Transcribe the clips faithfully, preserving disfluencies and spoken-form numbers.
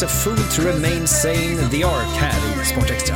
A fool to remain sane, The Ark här i Sportextra.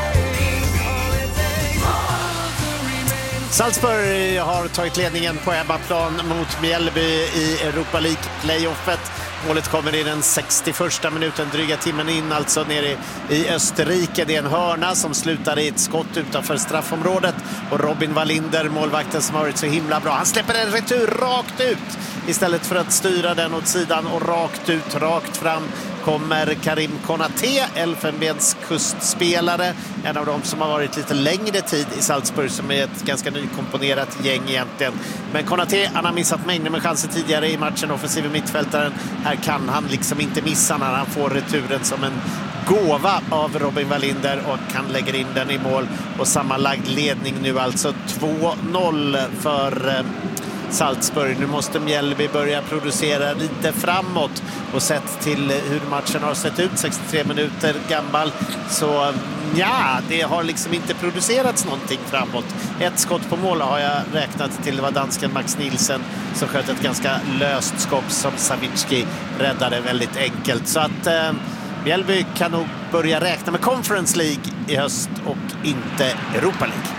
Salzburg har tagit ledningen på hemmaplan mot Mjällby i Europa League-playoffet. Målet kommer i den sextioförsta minuten, dryga timmen in alltså nere i Österrike. Det är en hörna som slutar i ett skott utanför straffområdet. Och Robin Wallinder, målvakten som har varit så himla bra, han släpper en retur rakt ut istället för att styra den åt sidan, och rakt ut, rakt fram kommer Karim Konaté, Elfenbens kustspelare, en av dem som har varit lite längre tid i Salzburg, som är ett ganska nykomponerat gäng egentligen. Men Konaté, han har missat mängder med chanser tidigare i matchen, offensiva mittfältaren. Här kan han liksom inte missa när han får returen som en gåva av Robin Wallinder, och han lägger in den i mål. Och sammanlagd ledning nu alltså två noll för Salzburg. Nu måste Mjällby börja producera lite framåt, och sett till hur matchen har sett ut, sextiotre minuter gammal, så ja, det har liksom inte producerats någonting framåt. Ett skott på mål har jag räknat till, det var dansken Max Nielsen som sköt ett ganska löst skott som Savicki räddade väldigt enkelt. Så att eh, Mjällby kan nog börja räkna med Conference League i höst och inte Europa League.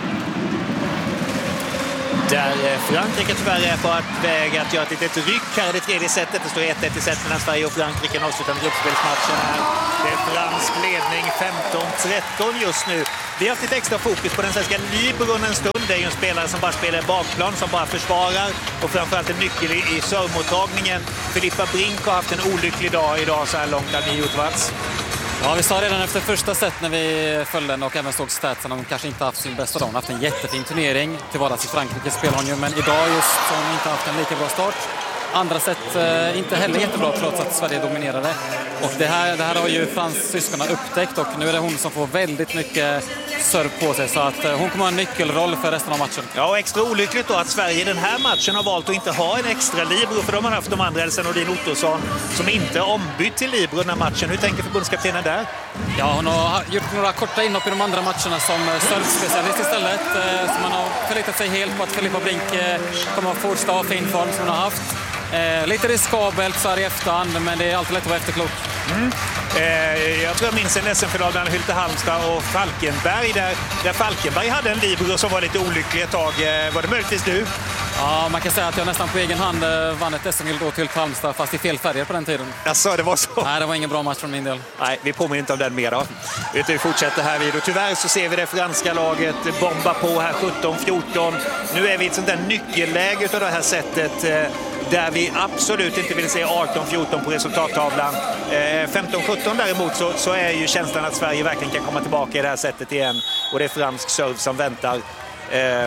Där Frankrike tyvärr är på att väg att göra ett litet ryck här i det tredje setet. Det står ett ett i set mellan Sverige och Frankrike, en avslutande gruppspelsmatchen här. Det är fransk ledning femton tretton just nu. Vi har haft lite extra fokus på den svenska Libron en stund. Det är ju en spelare som bara spelar i bakplan, som bara försvarar, och framförallt en nyckel i, i servmottagningen. Filippa Brink har haft en olycklig dag idag så här långt, Almi Jotvats. Ja, vi sa redan efter första set när vi följde den och även såg statsen att hon kanske inte haft sin bästa dag. Hon har haft en jättefin turnering. Till vardags i Frankrike spelar hon ju, men idag just så har hon inte haft en lika bra start. Andra set eh, inte heller jättebra trots att Sverige dominerade. Och det här, det här har ju fransyskorna upptäckt, och nu är det hon som får väldigt mycket serv på sig. Så att eh, hon kommer ha en nyckelroll för resten av matchen. Ja, och extra olyckligt då att Sverige i den här matchen har valt att inte ha en extra libero, för de har haft de andra, Elsen Nordin Ottosson, som inte är ombytt till libero den här matchen. Hur tänker förbundskaptenen där? Ja, hon har gjort några korta inhopp i de andra matcherna som servspecialist istället. Så man har förlitat sig helt på att Filippa Brink kommer att fortsätta ha fin form som hon har haft. Eh, lite riskabelt så här i efterhand, men det är alltid lätt att vara efterklok. Mm. Eh, jag tror jag minns en S M-final mellan Hylte Halmstad och Falkenberg, där, där Falkenberg hade en libero som var lite olycklig ett tag. Eh, var det möjligtvis du? Ja, man kan säga att jag nästan på egen hand vann ett S M-guld då till Halmstad, fast i fel färger på den tiden. Alltså, det var så? Nej, det var ingen bra match från min del. Nej, vi påminner inte om den mer då. Utan vi fortsätter här vid. Och tyvärr så ser vi det franska laget bomba på här sjutton fjorton. Nu är vi i ett sånt där nyckelläge av det här sättet, eh, där vi absolut inte vill se arton fjorton på resultattavlan. Eh, femton sjutton däremot så, så är ju känslan att Sverige verkligen kan komma tillbaka i det här sättet igen. Och det är fransk serve som väntar. Eh,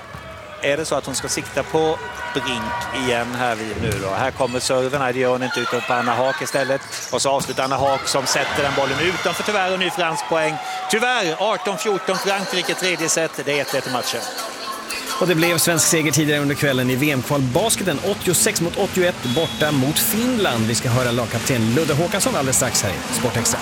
är det så att hon ska sikta på Brink igen här vid nu då? Här kommer serven, här gör hon inte, utan på Anna Haak istället. Och så avslutar Anna Haak som sätter den bollen utanför, tyvärr, och ny fransk poäng. Tyvärr, arton fjorton Frankrike, tredje set. Det är ett ett i matchen. Och det blev svensk seger tidigare under kvällen i V M-kvalbasketen, åttiosex mot åttioett borta mot Finland. Vi ska höra lagkapten Ludde Håkansson alldeles strax här i Sportextra.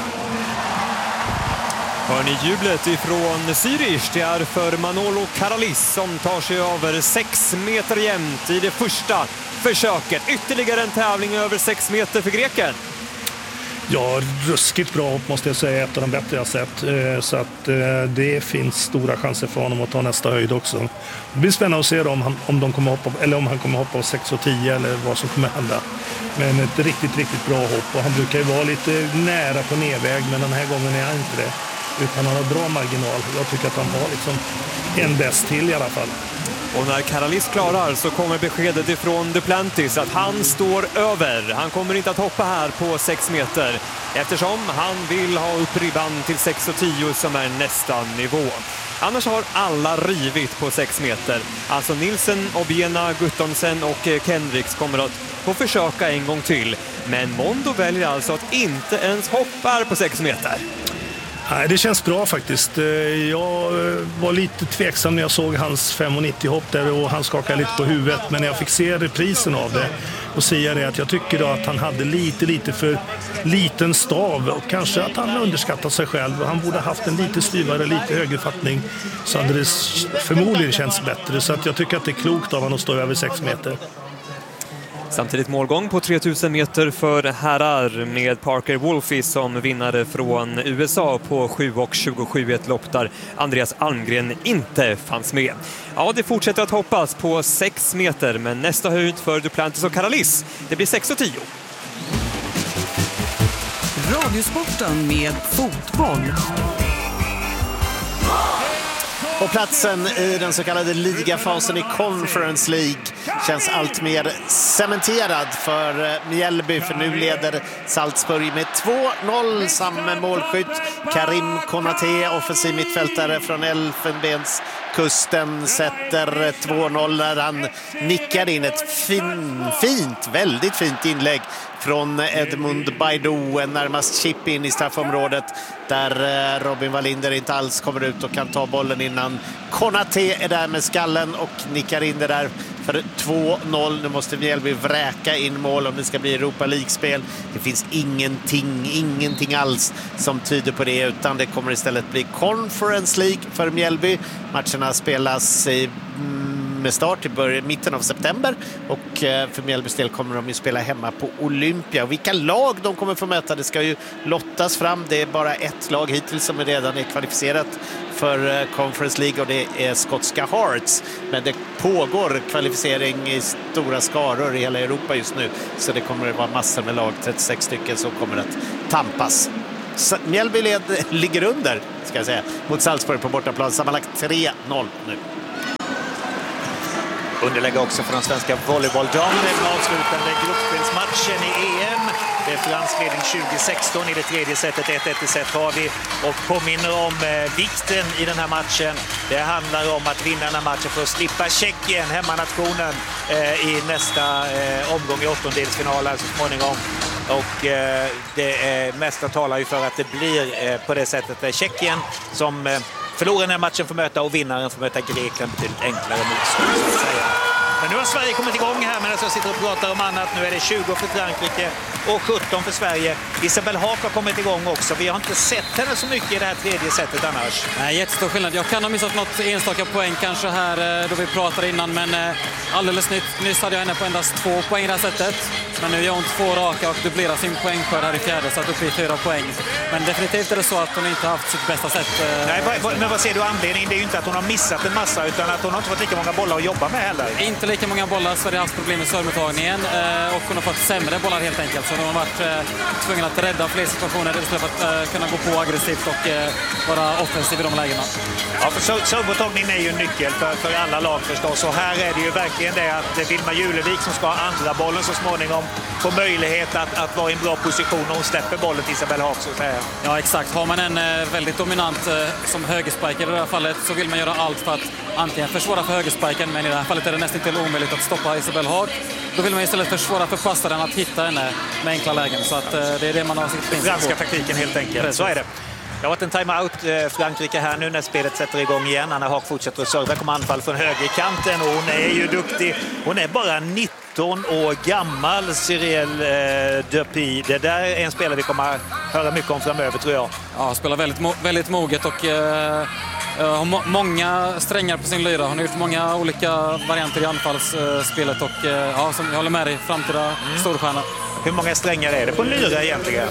Hör ni jublet ifrån Zürich? Det är för Manolo Karalis som tar sig över sex meter jämnt i det första försöket. Ytterligare en tävling över sex meter för greken. Ja, ruskigt bra hopp måste jag säga, ett av de bättre jag sett. Så att det finns stora chanser för honom att ta nästa höjd också. Det blir spännande att se om han, om de kommer hoppa, eller om han kommer hoppa på sex och tio eller vad som kommer hända. Men ett riktigt, riktigt bra hopp, och han brukar ju vara lite nära på nedväg, men den här gången är han inte det. Utan han har bra marginal. Jag tycker att han har liksom en bäst till i alla fall. Och när Karalis klarar så kommer beskedet ifrån Duplantis att han står över. Han kommer inte att hoppa här på sex meter eftersom han vill ha upp ribban till sex och tio som är nästa nivå. Annars har alla rivit på sex meter. Alltså Nilsen, Obiena, Guttormsen och Kendricks kommer att få försöka en gång till. Men Mondo väljer alltså att inte ens hoppa på sex meter. Nej, det känns bra faktiskt. Jag var lite tveksam när jag såg hans fem nittio hopp där, och han skakade lite på huvudet. Men när jag fick se reprisen av det och säga det, att jag tycker då att han hade lite, lite för liten stav, och kanske att han underskattat sig själv. Han borde haft en lite styvare, lite högre fattning, så hade det förmodligen känts bättre. Så att jag tycker att det är klokt av han att stå över sex meter. Samtidigt målgång på tre tusen meter för herrar med Parker Wolfe som vinnare från U S A på sju och tjugosju, ett lopp där Andreas Almgren inte fanns med. Ja, det fortsätter att hoppas på sex meter, men nästa höjd för Duplantis och Caralis, det blir sex och tio. Radiosporten med fotboll. På platsen i den så kallade ligafasen i Conference League känns allt mer cementerad för Mjällby, för nu leder Salzburg med två noll. Samma målskytt Karim Konaté, offensiv mittfältare från Elfenbenskusten, sätter två noll när han nickar in ett fin, fint, väldigt fint inlägg från Edmund Baidoo, en närmast chip in i straffområdet där Robin Wallinder inte alls kommer ut och kan ta bollen innan Konaté är där med skallen och nickar in det där för två noll. Nu måste Mjällby vräka in mål om det ska bli Europa League-spel. Det finns ingenting, ingenting alls som tyder på det, utan det kommer istället bli Conference League för Mjällby. Matcherna spelas i med start i början, mitten av september, och för Mjällbys del kommer de ju spela hemma på Olympia. Och vilka lag de kommer få möta, det ska ju lottas fram. Det är bara ett lag hittills som är redan är kvalificerat för Conference League, och det är skotska Hearts. Men det pågår kvalificering i stora skaror i hela Europa just nu, så det kommer att vara massor med lag, trettiosex stycken, som kommer att tampas. Mjällby led, ligger under, ska jag säga, mot Salzburg på bortaplan, sammanlagt tre noll nu. Underlägga också för den svenska volleybolldamen i den avslutande gruppspelsmatchen i E M. Det är fransk ledning tjugo sexton i det tredje setet, ett ett i set har vi, och påminner om eh, vikten i den här matchen. Det handlar om att vinna den här matchen för att slippa Tjeckien, hemmanationen, eh, i nästa eh, omgång i åttondelsfinalen så småningom. Och eh, det är mesta talar ju för att det blir eh, på det sättet. Det är Tjeckien som eh, förlorar den här matchen får möta, och vinnaren får möta Grekland betydligt enklare motstånd, så att säga. Men nu har Sverige kommit igång här medan jag sitter och pratar om annat. Nu är det tjugo för Frankrike och sjutton för Sverige. Isabelle Haak har kommit igång också. Vi har inte sett henne så mycket i det här tredje setet annars. Nej, jättestor skillnad. Jag kan ha missat något enstaka poäng kanske här då vi pratade innan, men alldeles nytt, nyss hade jag henne på endast två poäng i det här sättet. Men nu gör hon två raka och dubblerar sin poängskörd här i fjärde, så att upp i fyra poäng. Men definitivt är det så att hon inte har haft sitt bästa sätt. Nej, men vad ser du anledningen? Det är ju inte att hon har missat en massa, utan att hon har inte fått lika många bollar att jobba med heller. Inte lika många bollar, så har haft problem med servemottagningen, och hon har fått sämre bollar helt enkelt. Så hon har varit tvungen att rädda fler situationer istället för att kunna gå på aggressivt och vara offensiv i de lägena. Ja, för servemottagningen är ju en nyckel för, för alla lag förstås. Och här är det ju verkligen det att Vilma Julevik, som ska ha andra bollen så småningom, får möjlighet att, att vara i en bra position och hon släpper bollen till Isabelle Haak, så att säga. Ja, exakt. Har man en väldigt dominant som högerspiker i det här fallet, så vill man göra allt för att antingen försvåra för högerspiken, men i det här fallet är det nästan till omöjligt att stoppa Isabelle Haak. Då vill man istället försvåra för passaren att hitta henne med enkla lägen. Så att det är det man har sitt princip på. Franska taktiken helt enkelt. Precis. Så är det. Det har varit en timeout Frankrike här nu när spelet sätter igång igen. Anna Haak fortsätter att serva, kommer anfall från högerkanten, och hon är ju duktig. Hon är bara nitton år gammal, Cyril eh, Dupy. Det där är en spelare vi kommer att höra mycket om framöver, tror jag. Ja, spelar väldigt, mo- väldigt moget och eh, har må- många strängar på sin lyra. Hon har gjort många olika varianter i anfallsspelet och eh, ja, som jag håller med dig, framtida mm. storstjärna. Hur många strängar är det på en lyra egentligen?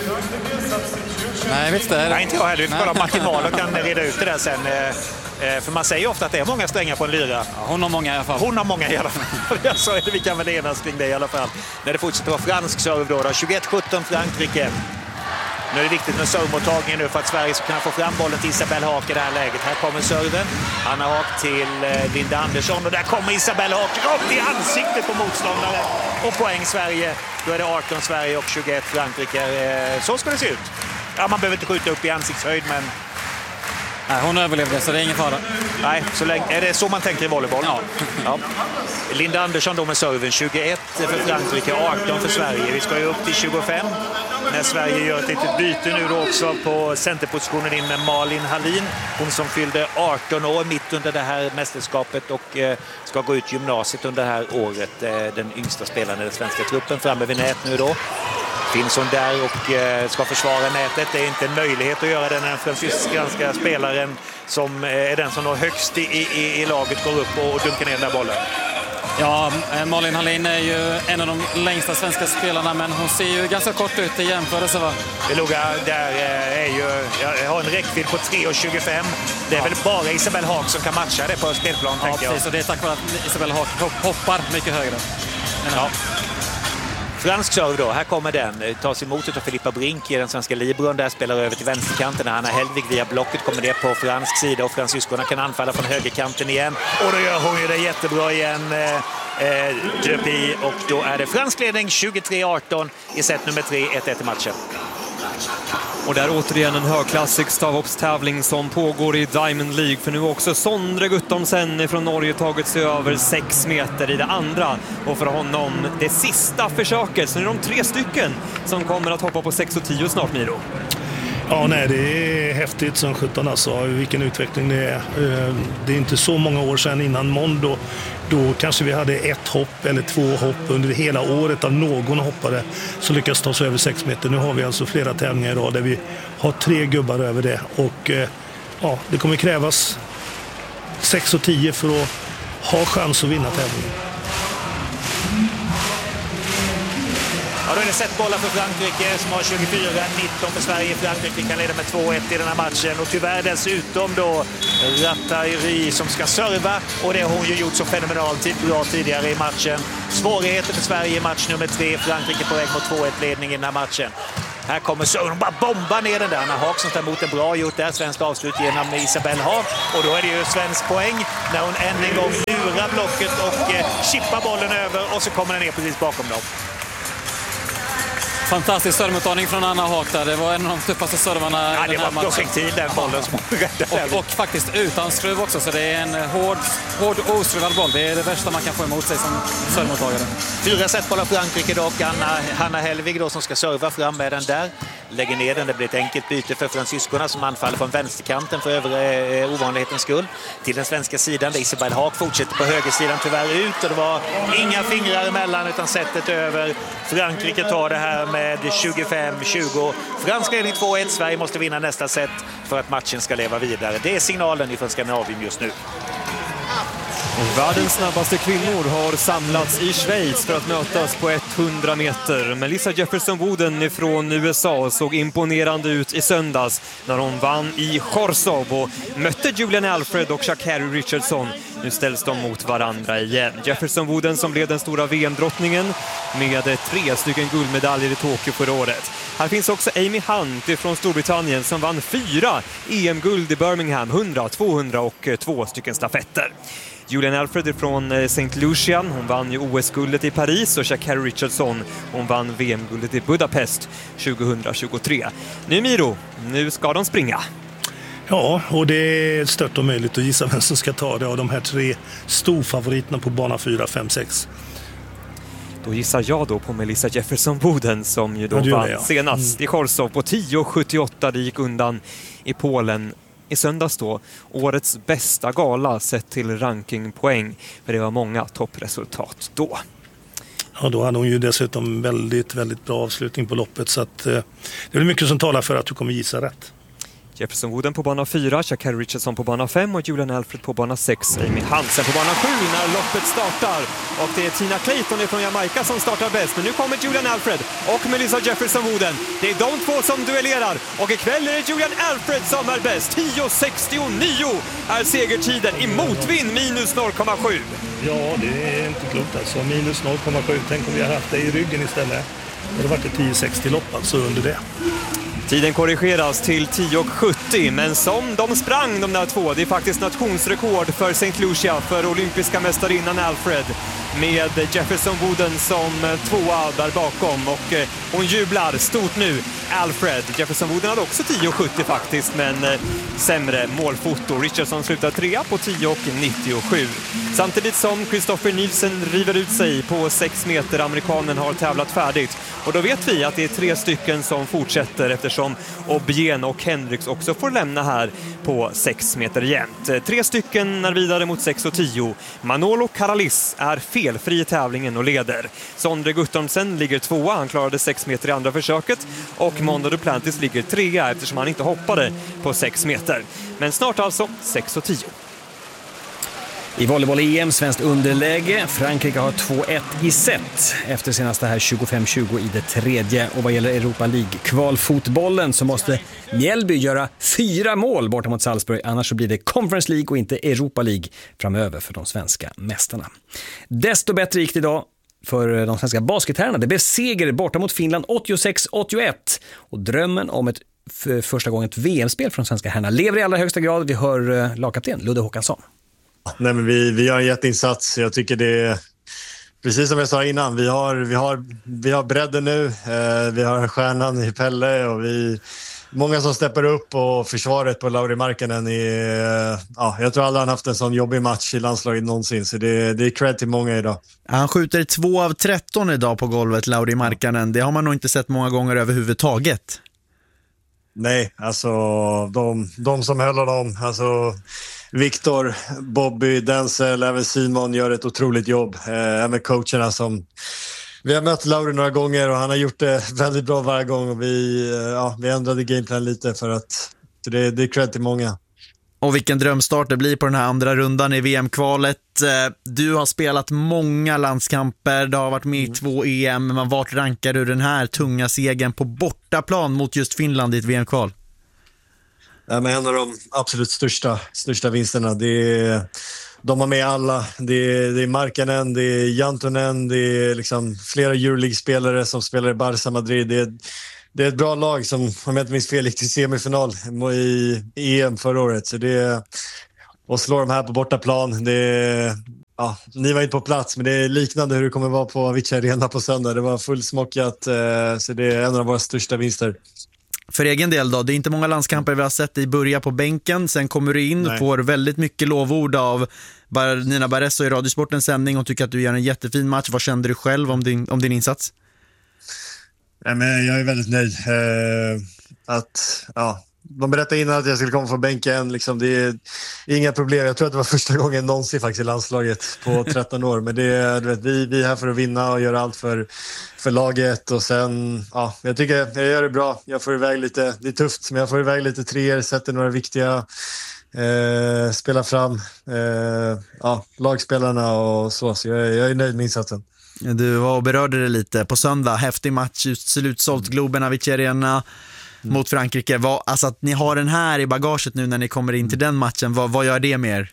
Nej, jag vet inte. Nej, inte jag heller. Vi får kolla Martin Wahl och kan reda ut det där sen. För man säger ju ofta att det är många strängar på en lyra. Ja, hon har många i alla fall. Hon har många i alla fall. Så är det, vi kan väl enas kring det i alla fall. När det fortsätter vara fransk serve då, då. tjugoett sjutton Frankrike. Nu är det viktigt med servemottagningen nu för att Sverige ska kunna få fram bollen till Isabelle Haak i det här läget. Här kommer serven. Anna Haak till Linda Andersson, och där kommer Isabelle Haak rakt i ansiktet på motståndaren. Och poäng Sverige. Då är det arton Sverige och tjugoett Frankrike. Så ska det se ut. Ja, man behöver inte skjuta upp i ansiktshöjd, men... Nej, hon överlevde, så det är ingen fara. Nej, så länge... är det så man tänker i volleyboll? Ja. Ja. Linda Andersson då med serven, tjugoett för Frankrike, arton för Sverige. Vi ska ju upp till tjugofem när Sverige gör ett litet byte nu då också på centerpositionen in med Malin Hallin. Hon som fyllde arton år mitt under det här mästerskapet och eh, ska gå ut gymnasiet under det här året. Eh, den yngsta spelaren i den svenska truppen framme vid nät nu då. Finns hon där och eh, ska försvara nätet. Det är inte en möjlighet att göra det när den fransyska spelaren som är den som når högst i, i, i laget går upp och, och dunkar ner den där bollen. Ja, Malin Hallin är ju en av de längsta svenska spelarna, men hon ser ju ganska kort ut i jämförelse, va? Beluga där är ju, jag har en räckvidd på tre tjugofem. Det är ja. väl bara Isabelle Haak som kan matcha det på spelplan, ja, tänker precis, jag. Och det är tack vare att Isabelle Haak hoppar mycket högre. Ja. Fransk serve då, här kommer den. Tas emot av Filippa Brink i den svenska libron. Där spelar över till vänsterkanten. Hanna Hellvig via blocket kommer det på fransk sida. Och fransyskorna kan anfalla från högerkanten igen. Och då gör hon ju det jättebra igen. Eh, Dupuy. Och då är det fransk ledning tjugotre arton i set nummer tre, ett ett i matchen. Och där återigen en högklassig stavhoppstävling som pågår i Diamond League. För nu har också Sondre Guttormsen från Norge tagit sig över sex meter i det andra. Och för honom det sista försöket. Så nu är de tre stycken som kommer att hoppa på sex och tio snart, Miro. Ja, nej, det är häftigt som sjutton alltså, vilken utveckling det är. Det är inte så många år sedan innan Mondo. Då kanske vi hade ett hopp eller två hopp under hela året av någon hoppare som lyckas ta sig över sex meter. Nu har vi alltså flera tävlingar idag där vi har tre gubbar över det. Och ja, det kommer krävas sex och tio för att ha chans att vinna tävlingen. Ja, då är det setbollar för Frankrike som har tjugofyra nitton för Sverige. Frankrike kan leda med två ett i den här matchen. Och tyvärr dessutom då Rattari som ska serva. Och det har hon ju gjort så fenomenalt bra tidigare i matchen. Svårigheter för Sverige i match nummer tre. Frankrike på väg mot två ett-ledning i den här matchen. Här kommer Sören, bara bomba ner den där. Anna Haak som tar emot en bra gjort där. Svensk avslut genom Isabelle Haak. Och då är det ju svensk poäng när hon än en gång lurar blocket och eh, chippar bollen över. Och så kommer den ner precis bakom dem. Fantastisk servemottagning från Anna Haak där. Det var en av de tuffaste servarna ja, i den här matchen. Det var projektil den bollen som och, och faktiskt utan skruv också, så det är en hård, hård oskruvad boll. Det är det värsta man kan få emot sig som servemottagare. Fyra setbollar Frankrike dock. Anna, Hanna Hellvig då som ska serva fram med den där. Lägger ner den. Det blir ett enkelt byte för fransyskorna som anfaller från vänsterkanten för övre eh, ovanlighetens skull. Till den svenska sidan där Isabelle Haak fortsätter på högersidan tyvärr ut. Och det var inga fingrar emellan utan sättet över. Frankrike tar det här med tjugofem tjugo. Fransk ledning två ett. Sverige måste vinna nästa set för att matchen ska leva vidare. Det är signalen från Skandinavien just nu. Världens snabbaste kvinnor har samlats i Schweiz för att mötas på hundra meter. Melissa Jefferson-Woden från U S A såg imponerande ut i söndags när hon vann i Chorzów och mötte Julian Alfred och Sha'Carri Richardson. Nu ställs de mot varandra igen. Jefferson-Woden som blev den stora V M-drottningen med tre stycken guldmedaljer i Tokyo förra året. Här finns också Amy Hunt från Storbritannien som vann fyra E M-guld i Birmingham, hundra, tvåhundra och två stycken stafetter. Julian Alfred från Saint Lucia, hon vann ju O S-guldet i Paris, och Sha'Carri Richardson, hon vann V M-guldet i Budapest tjugohundratjugotre. Nu Miro, nu ska de springa. Ja, och det är stört och möjligt att gissa vem som ska ta det av de här tre storfavoriterna på bana fyra, fem, sex. Då gissar jag då på Melissa Jefferson-Woden som ju då ja, vann det, ja. senast mm. i Chorzów på tio sjuttioåtta. Det gick undan i Polen i söndags då. Årets bästa gala sett till rankingpoäng. För det var många toppresultat då. Ja, då hade hon ju dessutom väldigt, väldigt bra avslutning på loppet. Så att, eh, det är mycket som talar för att du kommer gissa rätt. Jefferson-Woden på bana fyra, Sha'Carri Richardson på bana fem och Julian Alfred på bana sex. Amy Hansen på bana sju när loppet startar. Och det är Tina Clayton från Jamaica som startar bäst. Men nu kommer Julian Alfred och Melissa Jefferson-Woden. Det är de två som duellerar. Och ikväll är det Julian Alfred som är bäst. tio sextionio är segertiden i motvind minus noll komma sju. Ja, det är inte klokt alltså. Minus noll komma sju. Tänk om vi har haft det i ryggen istället. Det har varit ett tio sextio lopp alltså under det. Tiden korrigeras till tio sjuttio, men som de sprang de där två, det är faktiskt nationsrekord för Saint Lucia för olympiska mästarinnan Alfred med Jefferson-Woden som tvåa där bakom, och hon jublar stort nu. Alfred, Jefferson-Woden hade också tio sjuttio faktiskt, men sämre målfoto. Richardson slutar trea på tio nittiosju. Samtidigt som Christopher Nielsen river ut sig på sex meter. Amerikanen har tävlat färdigt. Och då vet vi att det är tre stycken som fortsätter eftersom Obien och Hendricks också får lämna här på sex meter jämnt. Tre stycken är vidare mot sex och tio. Manolo Karalis är felfri i tävlingen och leder. Sondre Guttormsen ligger tvåa, han klarade sex meter i andra försöket. Och Mondo Duplantis ligger trea eftersom han inte hoppade på sex meter. Men snart alltså sex och tio. I volleyboll-E M, svenskt underläge. Frankrike har två ett i set efter senaste här tjugofem tjugo i det tredje. Och vad gäller Europa League-kvalfotbollen så måste Mjällby göra fyra mål borta mot Salzburg. Annars så blir det Conference League och inte Europa League framöver för de svenska mästarna. Desto bättre gick det idag för de svenska basketherrarna. Det blev seger borta mot Finland åttiosex åttioett. Och drömmen om ett för första gången ett V M-spel från svenska herrarna lever i allra högsta grad. Vi hör lagkapten Ludde Håkansson. Nej, men vi, vi gör en jätteinsats. Jag tycker det är precis som jag sa innan. Vi har, vi har, vi har bredden nu. Eh, vi har stjärnan i Pelle och vi många som steppar upp och försvaret på Lauri Markkanen är, ja, jag tror aldrig han haft en sån jobbig match i landslaget någonsin. Så det, det är cred till många idag. Han skjuter två av tretton idag på golvet, Lauri Markkanen. Det har man nog inte sett många gånger överhuvudtaget. Nej, alltså de, de som höll dem, alltså Viktor, Bobby, Denzel, även Simon gör ett otroligt jobb. Eh, även coacherna som... Vi har mött Lauri några gånger och han har gjort det väldigt bra varje gång. Och vi, ja, vi ändrade gameplan lite för att... Så det, det är cred till många. Och vilken drömstart det blir på den här andra rundan i V M-kvalet. Du har spelat många landskamper, du har varit med i två E M. Men vart rankar du den här tunga segern på bortaplan mot just Finland i ett V M-kval? Ja, men en av de absolut största, största vinsterna. Det är, de har med alla. Det är, det är Markkanen, det är Jantunen, det är liksom flera Euroleague-spelare som spelar i Barça Madrid. Det är, det är ett bra lag som, om jag inte minns fel, gick till semifinal i E M förra året. Så det är, och slår de här på bortaplan. Det är, ja, ni var inte på plats, men det är liknande hur det kommer vara på Avicii Arena på söndag. Det var fullsmockat, så det är en av våra största vinster. För egen del då, det är inte många landskamper vi har sett dig börja på bänken. Sen kommer du in, Nej. får väldigt mycket lovord av Nina Barresso i Radiosportens sändning och tycker att du gör en jättefin match. Vad kände du själv om din, om din insats? Ja, men jag är väldigt nöjd. Eh, att, ja, de berättade innan att jag skulle komma från bänken. Liksom, det är inga problem. Jag tror att det var första gången någonsin faktiskt i landslaget på tretton år. Men det, du vet, vi, vi är här för att vinna och göra allt för, för laget. Och sen, ja, jag tycker jag gör det bra. Jag får iväg lite, det är tufft, men jag får iväg lite treor, sätter några viktiga, eh, spelar fram eh, ja, lagspelarna och så. Så jag, jag är nöjd med insatsen. Du var och berörde det lite på söndag. Häftig match, just slutsålt Globen Avicii Arena mm. mot Frankrike. Vad, alltså att ni har den här i bagaget nu när ni kommer in till den matchen, vad, vad gör det med er?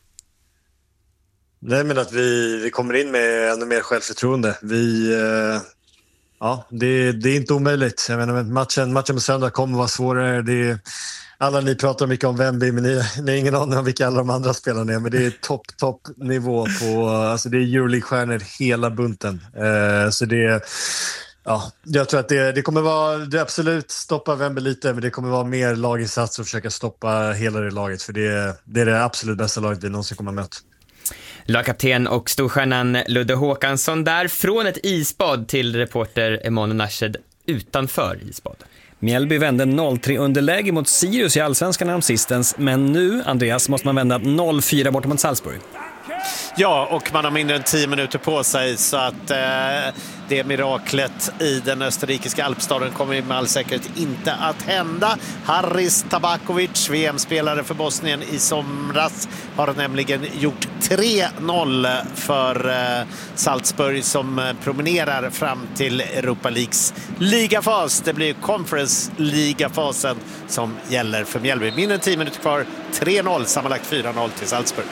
Nej, men att vi, vi kommer in med ännu mer självförtroende. Vi, eh, ja, det, det är inte omöjligt. Jag menar, matchen, matchen på söndag kommer vara svårare. Det är, alla ni pratar mycket om Wemby, men ni, ni har ingen aning om vilka alla de andra spelarna är. Men det är topp, topp nivå på, alltså det är Euroleague-stjärnor hela bunten. Eh, så det, ja, jag tror att det, det kommer vara, det absolut stoppa Wemby lite, men det kommer vara mer laginsats och försöka stoppa hela det laget. För det, det är det absolut bästa laget vi någonsin kommer att möta. Lagkapten och storstjärnan Ludde Håkansson där, från ett isbad till reporter Emanuel Nashed utanför isbad. Mjällby vände noll tre underläge mot Sirius i Allsvenskan om sistens, men nu, Andreas, måste man vända noll fyra bort mot Salzburg. Ja, och man har mindre än tio minuter på sig, så att eh, det miraklet i den österrikiska alpstaden kommer med all säkerhet inte att hända. Haris Tabakovic, V M-spelare för Bosnien i somras, har nämligen gjort tre noll för eh, Salzburg som eh, promenerar fram till Europa Leagues ligafas. Det blir Conference Ligafasen som gäller för Mjällby. Mindre än tio minuter kvar, tre noll, sammanlagt fyra noll till Salzburg.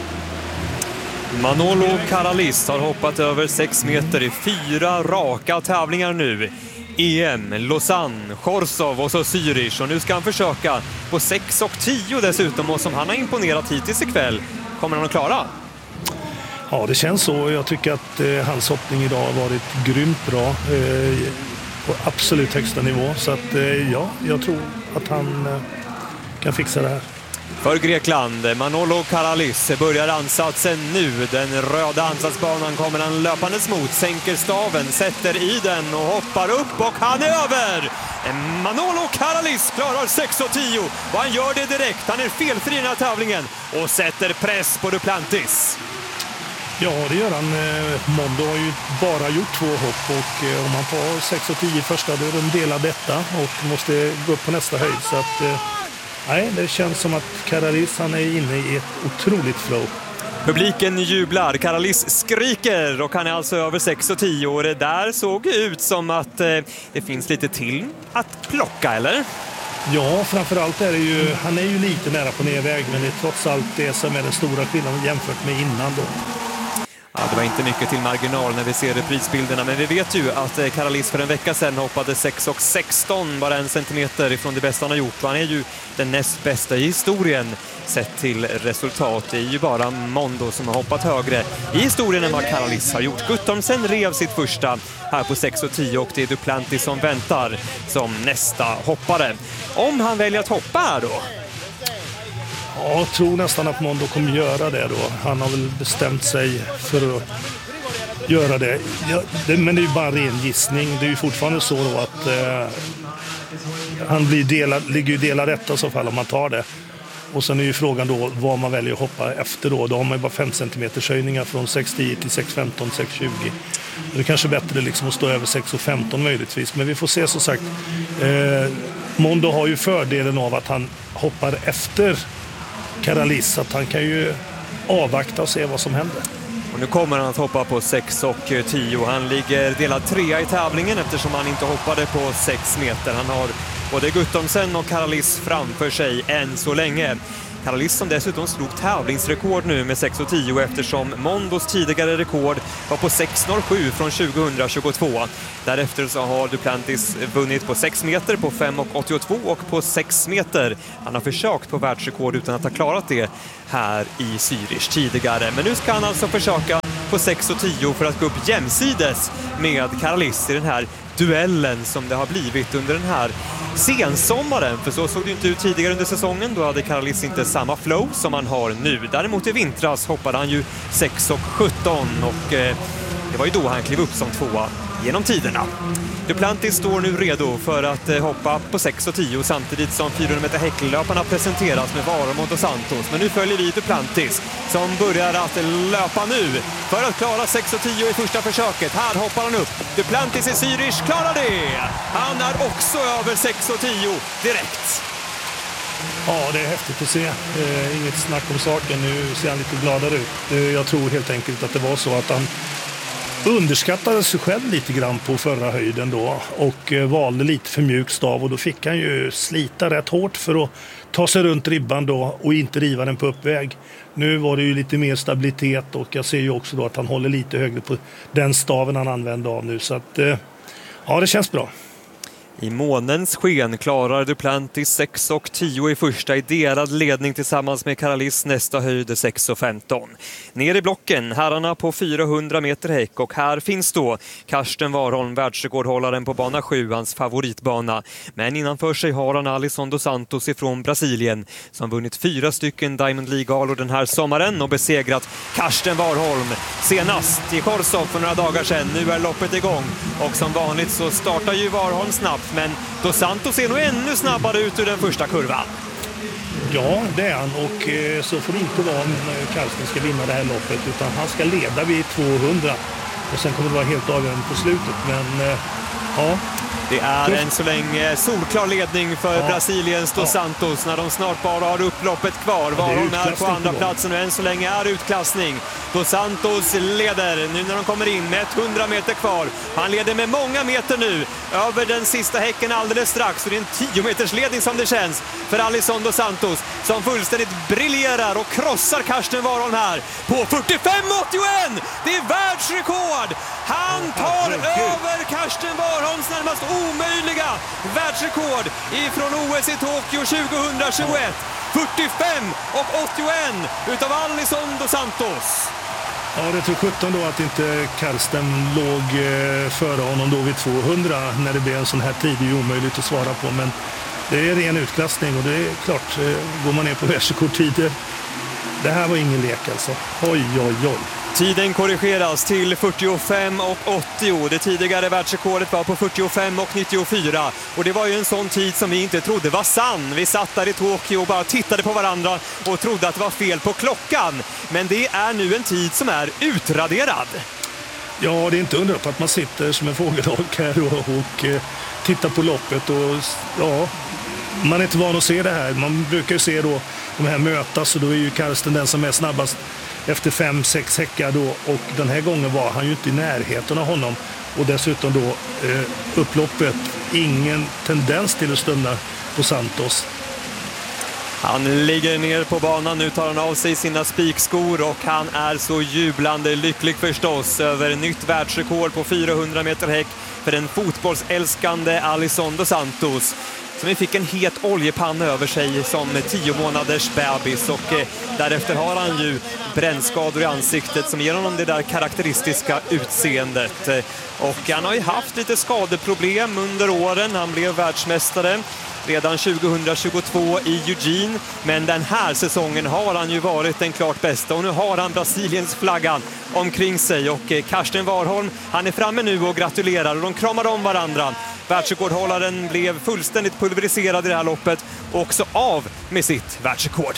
Manolo Karalis har hoppat över sex meter i fyra raka tävlingar nu. E M, Lausanne, Chorzów och så Zürich. Och nu ska han försöka på sex och tio dessutom. Och som han har imponerat hittills ikväll, kommer han att klara? Ja, det känns så. Jag tycker att eh, hans hoppning idag har varit grymt bra. Eh, på absolut högsta nivå. Så att eh, ja, jag tror att han eh, kan fixa det här. För Grekland, Manolo Karalis börjar ansatsen nu. Den röda ansatsbanan kommer han löpandes mot, sänker staven, sätter i den och hoppar upp och han är över! Manolo Karalis klarar sex och tio och han gör det direkt. Han är felfri i den här tävlingen och sätter press på Duplantis. Ja, det gör han. Mondo har ju bara gjort två hopp och om han tar sex och tio första, då är de delar detta och måste gå upp på nästa höjd. Så att... Nej, det känns som att Karalis, han är inne i ett otroligt flow. Publiken jublar, Karalis skriker och han är alltså över sex och tio år. Det där såg ut som att eh, det finns lite till att plocka, eller? Ja, framförallt är det ju, han är ju lite nära på nedväg, men det är trots allt det som är den stora skillnaden jämfört med innan då. Ja, det var inte mycket till marginal när vi ser reprisbilderna, men vi vet ju att Karalis för en vecka sedan hoppade sex och sexton, bara en centimeter ifrån det bästa han har gjort. Och han är ju den näst bästa i historien sett till resultat. Det är ju bara Mondo som har hoppat högre i historien än vad Karalis har gjort. Guttormsen rev sitt första här på sex och tio och det är Duplantis som väntar som nästa hoppare. Om han väljer att hoppa här då? Ja, jag tror nästan att Mondo kommer göra det då. Han har väl bestämt sig för att göra det. Ja, det men det är ju bara en ren gissning. Det är ju fortfarande så då att eh, han blir delad, ligger ju delad rätt i så fall om man tar det. Och sen är ju frågan då vad man väljer att hoppa efter då. Då har man ju bara fem centimeter höjningar från sex tio till sex femton, sex tjugo. Det är kanske bättre liksom att stå över sex femton möjligtvis. Men vi får se som sagt. Eh, Mondo har ju fördelen av att han hoppar efter Karalis, att han kan ju avvakta och se vad som händer. Och nu kommer han att hoppa på sex och tio. Han ligger delad trea i tävlingen eftersom han inte hoppade på sex meter. Han har både Guttormsen och Karalis framför sig än så länge. Karalis som dessutom slog tävlingsrekord nu med sex och tio eftersom Mondos tidigare rekord var på sex noll sju från tjugohundratjugotvå. Därefter så har Duplantis vunnit på sex meter, på fem åttiotvå och på sex meter. Han har försökt på världsrekord utan att ha klarat det här i Zürich tidigare. Men nu ska han alltså försöka på sex och tio för att gå upp jämsides med Karalis i den här duellen som det har blivit under den här sensommaren. För så såg det inte ut tidigare under säsongen. Då hade Karalis inte samma flow som han har nu. Däremot i vintras hoppade han ju sex och sjutton och eh, det var ju då han klev upp som tvåa genom tiderna. Duplantis står nu redo för att eh, hoppa på sex och tio samtidigt som fyrahundra meter häcklöparna presenteras med Varamo och Santos. Men nu följer vi Duplantis som börjar att löpa nu för att klara sex och tio i första försöket. Här hoppar han upp. Duplantis i Zürich klarar det! Han är också över sex och tio direkt. Ja, det är häftigt att se. Eh, inget snack om saken. Nu ser han lite gladare ut. Eh, jag tror helt enkelt att det var så att han underskattade sig själv lite grann på förra höjden då och eh, valde lite för mjuk stav och då fick han ju slita rätt hårt för att ta sig runt ribban då och inte riva den på uppväg. Nu var det ju lite mer stabilitet och jag ser ju också då att han håller lite högre på den staven han använder av nu så att eh, ja, det känns bra. I månens sken klarar Duplantis sex och tio i första i delad ledning tillsammans med Karalis nästa höjd sex och femton. Ner i blocken, herrarna på fyrahundra meter häck och här finns då Karsten Warholm, världsrekordhållaren på bana sju, hans favoritbana. Men innanför sig har han Alisson dos Santos ifrån Brasilien som vunnit fyra stycken Diamond League-galor den här sommaren och besegrat Karsten Warholm senast i Korsov för några dagar sedan. Nu är loppet igång och som vanligt så startar ju Warholm snabbt. Men dos Santos ser nog ännu snabbare ut ur den första kurvan. Ja, det är han och eh, så får det inte vara om Karsten ska vinna det här loppet utan han ska leda vid tvåhundra och sen kommer det vara helt avgörande på slutet. Men eh, ja... Det är en så länge solklar ledning för ja. Brasiliens dos Santos när de snart bara har upploppet kvar. Warholm är, är på andra på platsen och än så länge är utklassning. Dos Santos leder nu när de kommer in med hundra meter kvar. Han leder med många meter nu över den sista häcken alldeles strax. Så det är en tio meters ledning som det känns för Alisson dos Santos som fullständigt briljerar och krossar Karsten Warholm här på fyrtiofem åttioett. Det är världsrekord! Han tar över Karsten Warholms närmast omöjliga världsrekord ifrån O S i Tokyo tjugohundratjugoett. fyrtiofem åttioett utav Alisson dos Santos. Ja, det tror sjutton då att inte Karsten låg eh, före honom då vid tvåhundra när det blev en sån här tid. Det är omöjligt att svara på, men det är ren utklassning och det är klart, eh, går man ner på världsrekordtider. Det här var ingen lek alltså. Oj, oj, oj. Tiden korrigeras till fyrtiofem åttio. Det tidigare världsrekordet var på fyrtiofem nittiofyra. Och det var ju en sån tid som vi inte trodde var sann. Vi satt där i Tokyo och bara tittade på varandra och trodde att det var fel på klockan. Men det är nu en tid som är utraderad. Ja, det är inte undra på att man sitter som en fågelholk här och, och eh, tittar på loppet. Och ja, man är inte van att se det här. Man brukar ju se då de här mötas och då är ju Karsten den som är snabbast efter fem, sex häckar då, och den här gången var han ju inte i närheten av honom. Och dessutom då eh, upploppet, ingen tendens till att stumna på Santos. Han ligger ner på banan, nu tar han av sig sina spikskor och han är så jublande lycklig förstås över nytt världsrekord på fyrahundra meter häck för den fotbollsälskande Alisson dos Santos, som fick en het oljepanna över sig som tio månaders bebis, och eh, därefter har han ju brännskador i ansiktet som ger honom det där karaktäristiska utseendet. Eh, och han har ju haft lite skadeproblem under åren. Han blev världsmästare redan tjugohundratjugotvå i Eugene, men den här säsongen har han ju varit den klart bästa, och nu har han Brasiliens flaggan omkring sig, och eh, Karsten Warholm, han är framme nu och gratulerar och de kramar om varandra. Världsrekordhållaren blev fullständigt pulveriserad i det här loppet och också av med sitt världsrekord.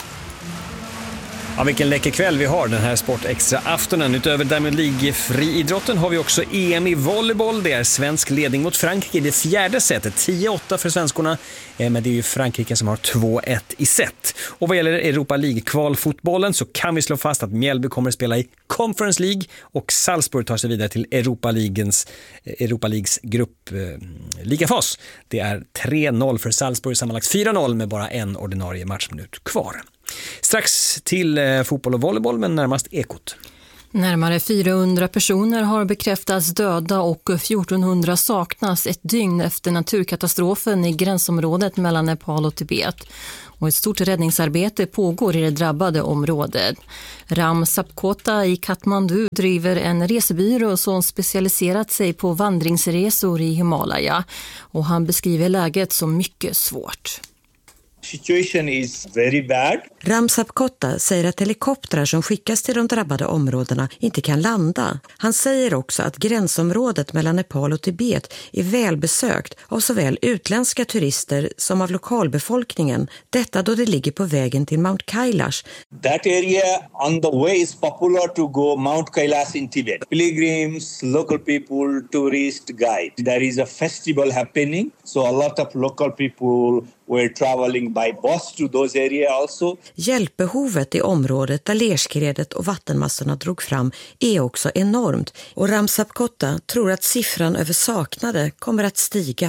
Ja, vilken läcker kväll vi har den här Sportextra-aftonen. Utöver Diamond League-friidrotten har vi också E M i volleyboll. Det är svensk ledning mot Frankrike i det fjärde setet. tio åtta för svenskorna, men det är ju Frankrike som har två ett i set. Och vad gäller Europa League-kvalfotbollen så kan vi slå fast att Mjällby kommer att spela i Conference League och Salzburg tar sig vidare till Europa Leagues, Europa Leagues grupp eh, ligafas. Det är tre noll för Salzburg, sammanlagt fyra noll med bara en ordinarie matchminut kvar. Strax till eh, fotboll och volleyboll, men närmast Ekot. Närmare fyrahundra personer har bekräftats döda och fjortonhundra saknas ett dygn efter naturkatastrofen i gränsområdet mellan Nepal och Tibet. Och ett stort räddningsarbete pågår i det drabbade området. Ram Sapkota i Kathmandu driver en resebyrå som specialiserat sig på vandringsresor i Himalaya. Och han beskriver läget som mycket svårt. Situation is very bad. Ram Sapkota säger att helikoptrar som skickas till de drabbade områdena inte kan landa. Han säger också att gränsområdet mellan Nepal och Tibet är välbesökt av såväl utländska turister som av lokalbefolkningen. Detta då det ligger på vägen till Mount Kailash. That area on the way is popular to go Mount Kailash in Tibet. Pilgrims, local people, tourist guide. There is a festival happening, so a lot of local people were traveling by bus to those areas also. Hjälpbehovet i området där lerskredet och vattenmassorna drog fram är också enormt, och Ram Sapkota tror att siffran över saknade kommer att stiga.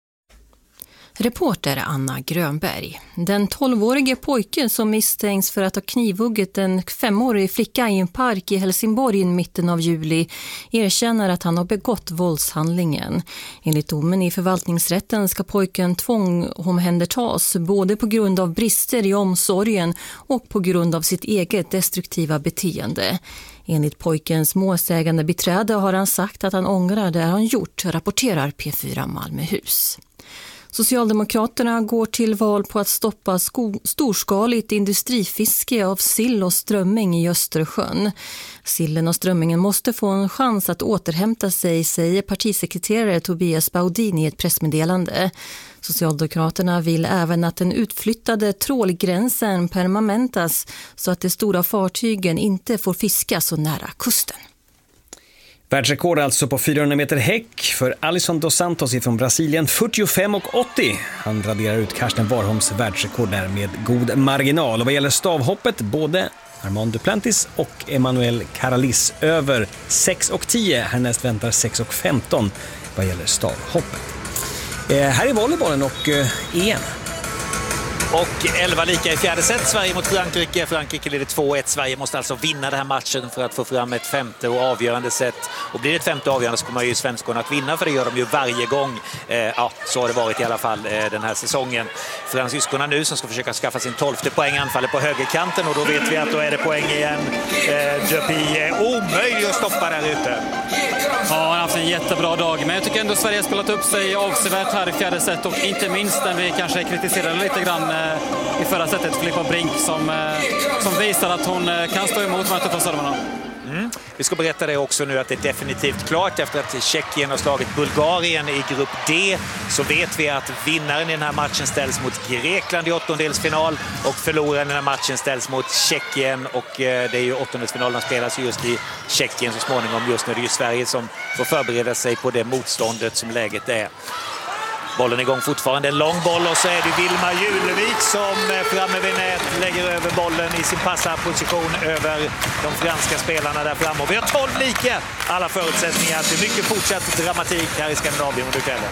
Reporter Anna Grönberg. Den tolvårige pojken som misstänks för att ha knivhugget en femårig flicka i en park i Helsingborg i mitten av juli erkänner att han har begått våldshandlingen. Enligt domen i förvaltningsrätten ska pojken tvångsomhändertas både på grund av brister i omsorgen och på grund av sitt eget destruktiva beteende. Enligt pojkens målsägande beträde har han sagt att han ångrar det han gjort, rapporterar P fyra Malmöhus. Socialdemokraterna går till val på att stoppa sko- storskaligt industrifiske av sill och strömming i Östersjön. Sillen och strömmingen måste få en chans att återhämta sig, säger partisekreterare Tobias Baudin i ett pressmeddelande. Socialdemokraterna vill även att den utflyttade trålgränsen permanentas så att de stora fartygen inte får fiska så nära kusten. Världsrekord alltså på fyrahundra meter häck för Alisson dos Santos från Brasilien, fyrtiofem och åttio. Han raderar ut Karsten Warholms världsrekord där med god marginal. Och vad gäller stavhoppet, både Armand Duplantis och Emmanuel Caralis över sex och tio. Härnäst väntar sex och femton vad gäller stavhoppet. Eh, här är volleybollen och eh, E M. Och elva lika i fjärde set, Sverige mot Frankrike. Frankrike leder två ett. Sverige måste alltså vinna den här matchen för att få fram ett femte och avgörande set. Och blir det ett femte avgörande så kommer ju svenskorna att vinna, för det gör de ju varje gång. Eh, ja, så har det varit i alla fall eh, den här säsongen. Fransyskorna nu som ska försöka skaffa sin tolfte poäng anfaller på högerkanten, och då vet vi att då är det poäng igen. Eh, Dupuy är omöjlig att stoppa där ute. Ja, han har haft en jättebra dag, men jag tycker ändå Sverige har spelat upp sig avsevärt här i fjärde set, och inte minst när vi kanske kritiserade lite grann i förra sättet Filippa Brink som, som visar att hon kan stå emot de här tuffa servarna. Mm. Vi ska berätta det också nu att det är definitivt klart efter att Tjeckien har slagit Bulgarien i grupp D, så vet vi att vinnaren i den här matchen ställs mot Grekland i åttondelsfinal och förloraren i den här matchen ställs mot Tjeckien, och det är ju åttondelsfinalen spelas just i Tjeckien så småningom. Just nu är det ju Sverige som får förbereda sig på det motståndet som läget är. Bollen är igång fortfarande, en lång boll och så är det Vilma Julevik som framme vid nät lägger över bollen i sin passarposition över de franska spelarna där framme. Och vi har tolv lika alla förutsättningar till mycket fortsatt dramatik här i Skandinavien under kvällen.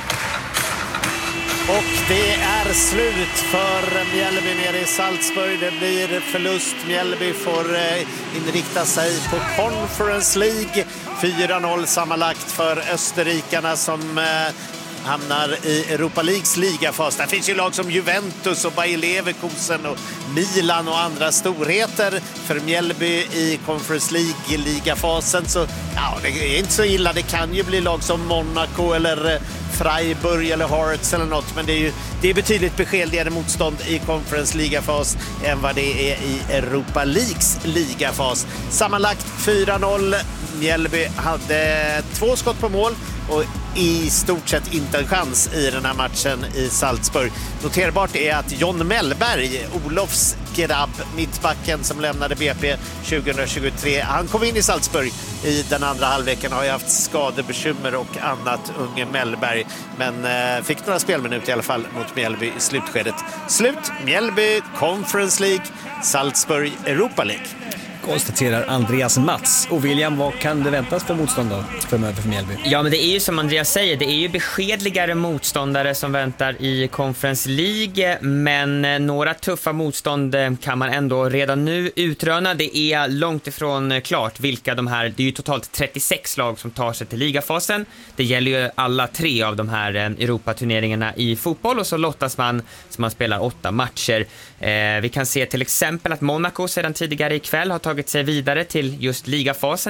Och det är slut för Mjällby nere i Salzburg. Det blir förlust. Mjällby får inrikta sig på Conference League. fyra noll sammanlagt för österrikarna som hamnar i Europa Leagues ligafas. Där finns ju lag som Juventus och Bayer Leverkusen och Milan och andra storheter. För Mjällby i Conference League-ligafasen så ja, det är inte så illa. Det kan ju bli lag som Monaco eller Freiburg eller Hearts eller något, men det är ju det är betydligt beskedligare motstånd i Conference ligafas än vad det är i Europa Leagues ligafas. Sammanlagt fyra noll. Mjällby hade två skott på mål och i stort sett inte en chans i den här matchen i Salzburg. Noterbart är att John Mellberg, Olofs grabb, mittbacken som lämnade B P tjugohundratjugotre, han kom in i Salzburg i den andra halvleken, har ju haft skadebekymmer och annat, unge Mellberg, men eh, fick några spelminuter i alla fall mot Mjällby i slutskedet. Slut, Mjällby, Conference League, Salzburg, Europa League. Konstaterar Andreas Mats. Och William, vad kan det väntas för motstånd då framöver för Mjällby? Ja, men det är ju som Andreas säger, det är ju beskedligare motståndare som väntar i Conference League, men några tuffa motstånd kan man ändå redan nu utröna. Det är långt ifrån klart vilka de här, det är ju totalt trettiosex lag som tar sig till ligafasen. Det gäller ju alla tre av de här Europaturneringarna i fotboll, och så lottas man så man spelar åtta matcher. Eh, vi kan se till exempel att Monaco sedan tidigare ikväll har tagit sig vidare till just ligafasen.